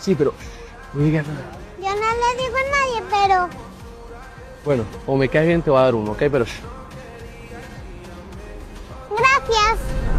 Sí, pero no digas nada. Yo no le digo a nadie, pero... Bueno, o me caes bien te voy a dar uno, ¿ok? Pero Gracias.